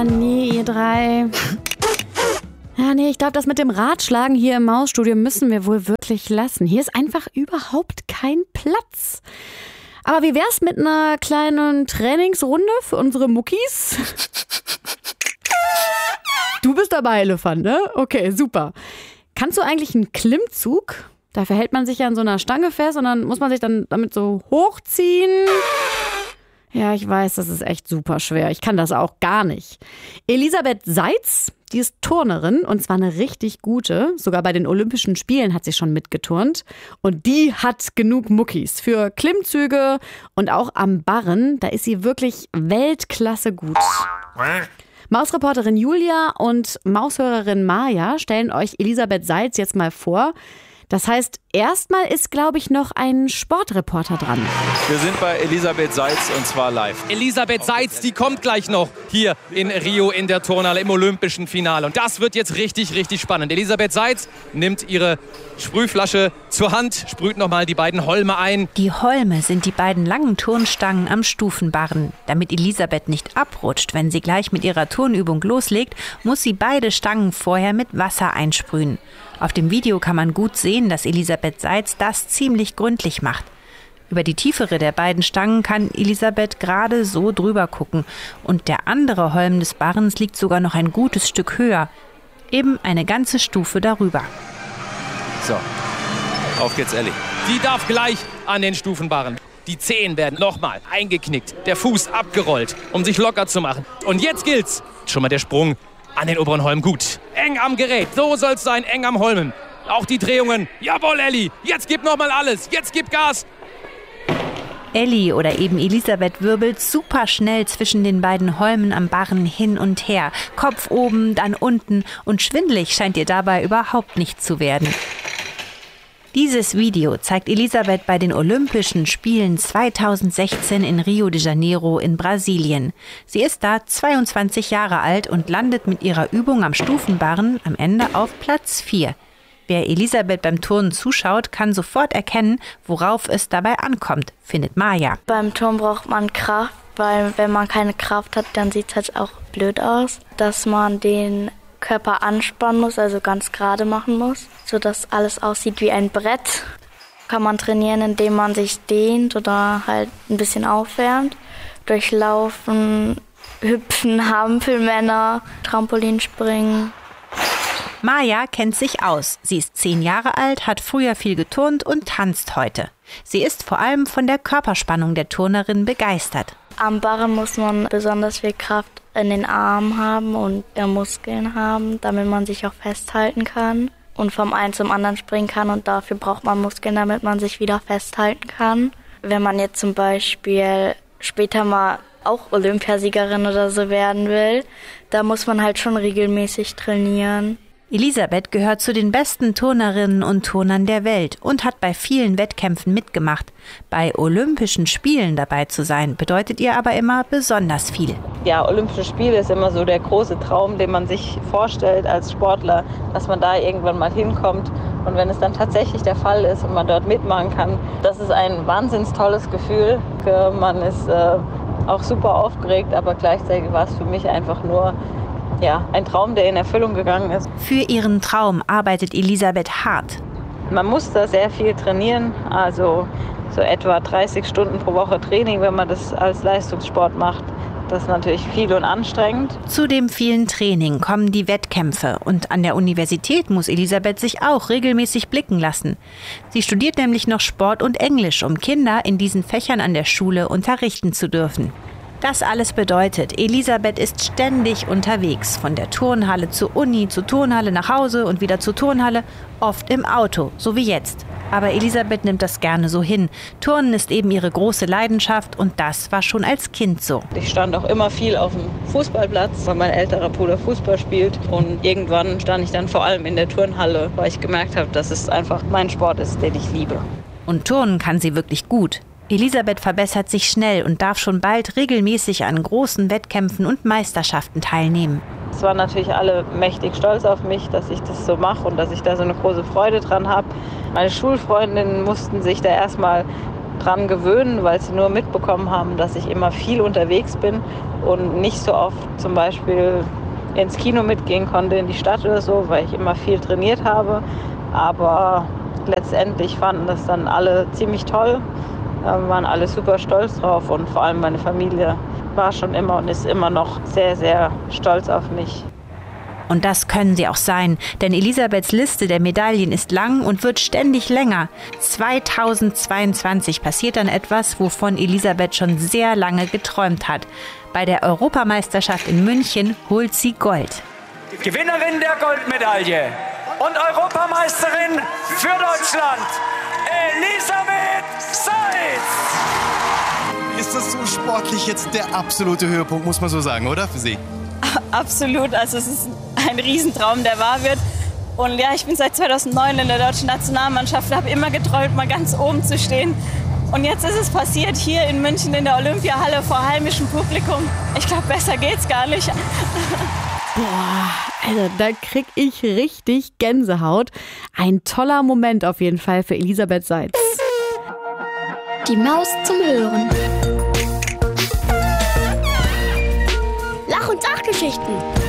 Nee, ihr drei. Ja, nee, ich glaube, das mit dem Ratschlagen hier im Mausstudio müssen wir wohl wirklich lassen. Hier ist einfach überhaupt kein Platz. Aber wie wär's mit einer kleinen Trainingsrunde für unsere Muckis? Du bist dabei, Elefant, ne? Okay, super. Kannst du eigentlich einen Klimmzug? Dafür hält man sich ja an so einer Stange fest und dann muss man sich dann damit so hochziehen. Ja, ich weiß, das ist echt super schwer. Ich kann das auch gar nicht. Elisabeth Seitz, die ist Turnerin und zwar eine richtig gute. Sogar bei den Olympischen Spielen hat sie schon mitgeturnt. Und die hat genug Muckis für Klimmzüge und auch am Barren. Da ist sie wirklich Weltklasse gut. Mausreporterin Julia und Maushörerin Maja stellen euch Elisabeth Seitz jetzt mal vor. Das heißt, erstmal ist, glaube ich, noch ein Sportreporter dran. Wir sind bei Elisabeth Seitz und zwar live. Elisabeth Seitz, die kommt gleich noch hier in Rio in der Turnhalle im Olympischen Finale. Und das wird jetzt richtig, richtig spannend. Elisabeth Seitz nimmt ihre Sprühflasche zur Hand, sprüht nochmal die beiden Holme ein. Die Holme sind die beiden langen Turnstangen am Stufenbarren. Damit Elisabeth nicht abrutscht, wenn sie gleich mit ihrer Turnübung loslegt, muss sie beide Stangen vorher mit Wasser einsprühen. Auf dem Video kann man gut sehen, dass Elisabeth Seitz das ziemlich gründlich macht. Über die tiefere der beiden Stangen kann Elisabeth gerade so drüber gucken. Und der andere Holm des Barrens liegt sogar noch ein gutes Stück höher. Eben eine ganze Stufe darüber. So, auf geht's, Elli. Die darf gleich an den Stufenbarren. Die Zehen werden nochmal eingeknickt, der Fuß abgerollt, um sich locker zu machen. Und jetzt gilt's. Schon mal der Sprung an den oberen Holm gut. Eng am Gerät, so soll's sein, eng am Holmen. Auch die Drehungen. Jawohl, Elli, jetzt gib nochmal alles, jetzt gib Gas. Elli oder eben Elisabeth wirbelt super schnell zwischen den beiden Holmen am Barren hin und her. Kopf oben, dann unten und schwindelig scheint ihr dabei überhaupt nicht zu werden. Dieses Video zeigt Elisabeth bei den Olympischen Spielen 2016 in Rio de Janeiro in Brasilien. Sie ist da 22 Jahre alt und landet mit ihrer Übung am Stufenbarren am Ende auf Platz 4. Wer Elisabeth beim Turnen zuschaut, kann sofort erkennen, worauf es dabei ankommt, findet Maja. Beim Turnen braucht man Kraft, weil wenn man keine Kraft hat, dann sieht es halt auch blöd aus, dass man den Körper anspannen muss, also ganz gerade machen muss, sodass alles aussieht wie ein Brett. Kann man trainieren, indem man sich dehnt oder halt ein bisschen aufwärmt. Durchlaufen, Hüpfen, Hampelmänner, Trampolinspringen. Maja kennt sich aus. Sie ist 10 Jahre alt, hat früher viel geturnt und tanzt heute. Sie ist vor allem von der Körperspannung der Turnerin begeistert. Am Barren muss man besonders viel Kraft in den Armen haben und Muskeln haben, damit man sich auch festhalten kann und vom einen zum anderen springen kann. Und dafür braucht man Muskeln, damit man sich wieder festhalten kann. Wenn man jetzt zum Beispiel später mal auch Olympiasiegerin oder so werden will, da muss man halt schon regelmäßig trainieren. Elisabeth gehört zu den besten Turnerinnen und Turnern der Welt und hat bei vielen Wettkämpfen mitgemacht. Bei Olympischen Spielen dabei zu sein, bedeutet ihr aber immer besonders viel. Ja, Olympische Spiele ist immer so der große Traum, den man sich vorstellt als Sportler, dass man da irgendwann mal hinkommt. Und wenn es dann tatsächlich der Fall ist und man dort mitmachen kann, das ist ein wahnsinnig tolles Gefühl. Man ist auch super aufgeregt, aber gleichzeitig war es für mich einfach nur ein Traum, der in Erfüllung gegangen ist. Für ihren Traum arbeitet Elisabeth hart. Man muss da sehr viel trainieren, also so etwa 30 Stunden pro Woche Training, wenn man das als Leistungssport macht. Das ist natürlich viel und anstrengend. Zu dem vielen Training kommen die Wettkämpfe und an der Universität muss Elisabeth sich auch regelmäßig blicken lassen. Sie studiert nämlich noch Sport und Englisch, um Kinder in diesen Fächern an der Schule unterrichten zu dürfen. Das alles bedeutet, Elisabeth ist ständig unterwegs, von der Turnhalle zur Uni, zur Turnhalle nach Hause und wieder zur Turnhalle, oft im Auto, so wie jetzt. Aber Elisabeth nimmt das gerne so hin. Turnen ist eben ihre große Leidenschaft und das war schon als Kind so. Ich stand auch immer viel auf dem Fußballplatz, weil mein älterer Bruder Fußball spielt. Und irgendwann stand ich dann vor allem in der Turnhalle, weil ich gemerkt habe, dass es einfach mein Sport ist, den ich liebe. Und turnen kann sie wirklich gut. Elisabeth verbessert sich schnell und darf schon bald regelmäßig an großen Wettkämpfen und Meisterschaften teilnehmen. Es waren natürlich alle mächtig stolz auf mich, dass ich das so mache und dass ich da so eine große Freude dran habe. Meine Schulfreundinnen mussten sich da erstmal dran gewöhnen, weil sie nur mitbekommen haben, dass ich immer viel unterwegs bin und nicht so oft zum Beispiel ins Kino mitgehen konnte, in die Stadt oder so, weil ich immer viel trainiert habe. Aber letztendlich fanden das dann alle ziemlich toll, waren alle super stolz drauf und vor allem meine Familie war schon immer und ist immer noch sehr, sehr stolz auf mich. Und das können sie auch sein, denn Elisabeths Liste der Medaillen ist lang und wird ständig länger. 2022 passiert dann etwas, wovon Elisabeth schon sehr lange geträumt hat. Bei der Europameisterschaft in München holt sie Gold. Gewinnerin der Goldmedaille und Europameisterin für Deutschland, Elisabeth Seitz! Ist das so sportlich jetzt der absolute Höhepunkt, muss man so sagen, oder für Sie? Absolut, also es ist ein Riesentraum, der wahr wird. Und ja, ich bin seit 2009 in der deutschen Nationalmannschaft, habe immer geträumt, mal ganz oben zu stehen. Und jetzt ist es passiert, hier in München in der Olympiahalle vor heimischem Publikum. Ich glaube, besser geht's gar nicht. Boah, also da krieg ich richtig Gänsehaut. Ein toller Moment auf jeden Fall für Elisabeth Seitz. Die Maus zum Hören. Lach- und Sachgeschichten.